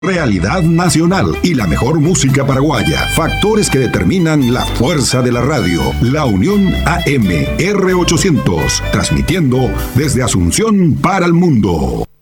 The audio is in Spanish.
Realidad nacional y la mejor música paraguaya. Factores que determinan la fuerza de la radio. La Unión AM R800. Transmitiendo desde Asunción para el mundo.